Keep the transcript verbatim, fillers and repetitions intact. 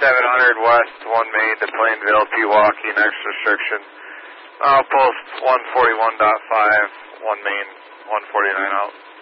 seven hundred west, one main to Plainville, Pewaukee, next restriction. Uh, post one forty-one point five, one main, one forty-nine out.